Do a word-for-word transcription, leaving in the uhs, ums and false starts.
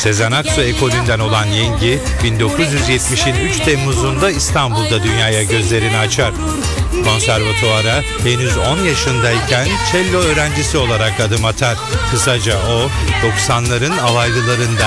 Sezen Aksu ekolünden olan Yengi, bin dokuz yüz yetmişin üç Temmuz'unda İstanbul'da dünyaya gözlerini açar. Konservatuvara henüz on yaşındayken cello öğrencisi olarak adım atar. Kısaca o, doksanların alaylılarından